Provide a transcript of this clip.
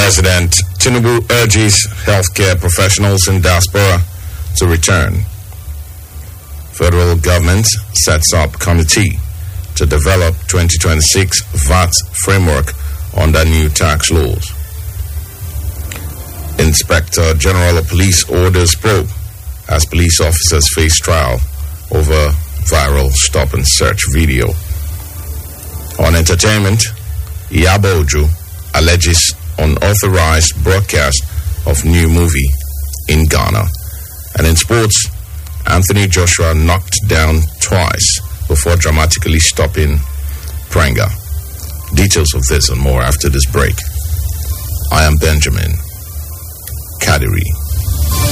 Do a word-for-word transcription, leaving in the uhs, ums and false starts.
President Tinubu urges healthcare professionals in diaspora to return. Federal government sets up committee to develop twenty twenty-six V A T framework under new tax laws. Inspector General of Police orders probe as police officers face trial over viral stop and search video. On entertainment, Iyabo Ojo alleges unauthorized broadcast of new movie in Ghana. And in sports, Anthony Joshua knocked down twice before dramatically stopping Pranga. Details of this and more after this break. I am Benjamin Kadiri.